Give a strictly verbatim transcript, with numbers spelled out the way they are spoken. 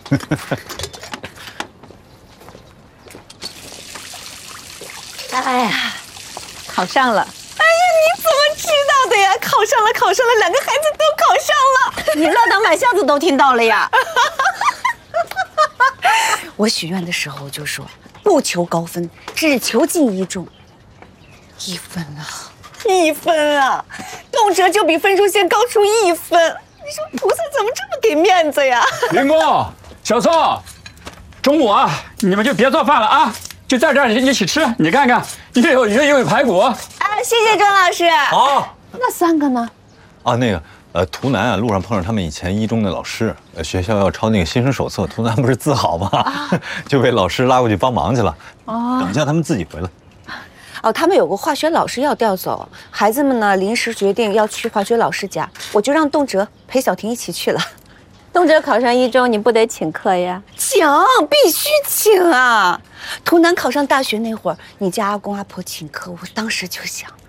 哎呀，考上了！哎呀，你怎么知道的呀？考上了，考上了，两个孩子都考上了。你老当买下子都听到了呀。我许愿的时候就说，不求高分，只求进一中。一分啊，一分啊，动辄就比分数线高出一分。你说菩萨怎么这么给面子呀？ 云公、小宋，中午啊，你们就别做饭了啊，就在这儿一起吃。你看看，又有鱼又有排骨。 啊，谢谢庄老师。 好。 那三个呢？ 啊，那个，呃，图南啊，路上碰上他们以前一中的老师，呃，学校要抄那个新生手册，图南不是自豪吗？啊、就被老师拉过去帮忙去了。哦，等一下他们自己回来。 哦，他们有个化学老师要调走，孩子们呢临时决定要去化学老师家，我就让动辄陪小婷一起去了。 动辄考上一中，你不得请客呀？ 请，必须请啊！图南考上大学那会儿，你家阿公阿婆请客，我当时就想。